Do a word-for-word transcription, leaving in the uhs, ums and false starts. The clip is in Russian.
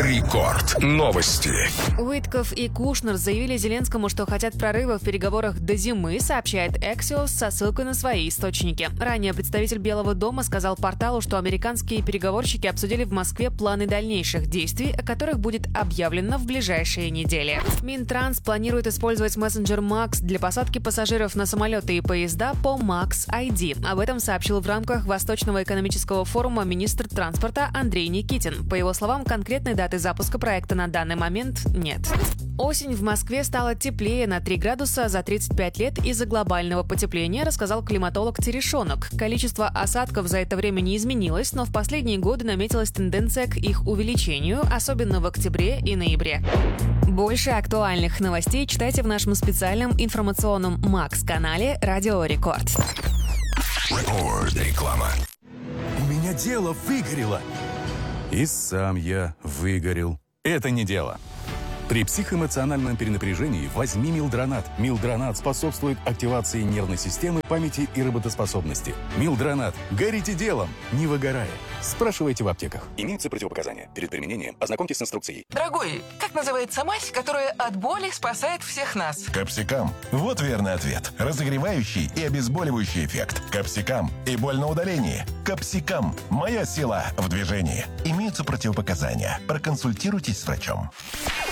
Рекорд. Новости. Уитков и Кушнер заявили Зеленскому, что хотят прорыва в переговорах до зимы, сообщает Axios со ссылкой на свои источники. Ранее представитель Белого дома сказал порталу, что американские переговорщики обсудили в Москве планы дальнейших действий, о которых будет объявлено в ближайшие недели. Минтранс планирует использовать мессенджер Макс для посадки пассажиров на самолеты и поезда по Макс ай ди. Об этом сообщил в рамках Восточного экономического форума министр транспорта Андрей Никитин. По его словам, конкретной даты запуска проекта на данный момент нет. Осень в Москве стала теплее на три градуса за тридцать пять лет из-за глобального потепления, рассказал климатолог Терешонок. Количество осадков за это время не изменилось, но в последние годы наметилась тенденция к их увеличению, особенно в октябре и ноябре. Больше актуальных новостей читайте в нашем специальном информационном Макс-канале «Радио Рекорд». Рекорд. Реклама. У меня дело выгорело. И сам я выгорел. Это не дело. При психоэмоциональном перенапряжении возьми Милдронат. Милдронат способствует активации нервной системы, памяти и работоспособности. Милдронат. Горите делом, не выгорая. Спрашивайте в аптеках. Имеются противопоказания. Перед применением ознакомьтесь с инструкцией. Дорогой, как называется мазь, которая от боли спасает всех нас? Капсикам. Вот верный ответ. Разогревающий и обезболивающий эффект. Капсикам. И боль на удалении. Капсикам. Моя сила в движении. Имеются противопоказания. Проконсультируйтесь с врачом.